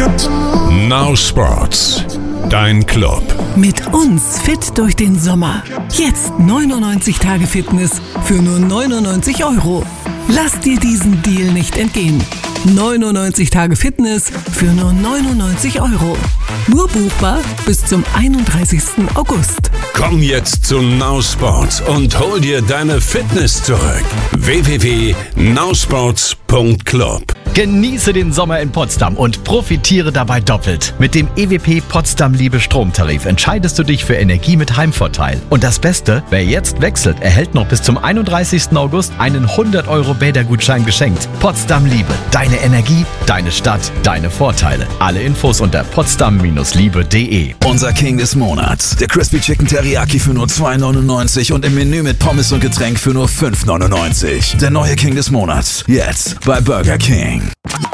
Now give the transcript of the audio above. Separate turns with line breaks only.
Now Sports, dein Club.
Mit uns fit durch den Sommer. Jetzt 99 Tage Fitness für nur 99 €. Lass dir diesen Deal nicht entgehen. 99 Tage Fitness für nur 99 €. Nur buchbar bis zum 31. August.
Komm jetzt zu Now Sports und hol dir deine Fitness zurück. www.nowsports.club.
Genieße den Sommer in Potsdam und profitiere dabei doppelt. Mit dem EWP Potsdam Liebe Stromtarif entscheidest du dich für Energie mit Heimvorteil. Und das Beste, wer jetzt wechselt, erhält noch bis zum 31. August einen 100 € Bädergutschein geschenkt. Potsdam Liebe, deine Energie, deine Stadt, deine Vorteile. Alle Infos unter potsdam-liebe.de.
Unser King des Monats. Der Crispy Chicken Teriyaki für nur 2,99 und im Menü mit Pommes und Getränk für nur 5,99. Der neue King des Monats. Jetzt bei Burger King.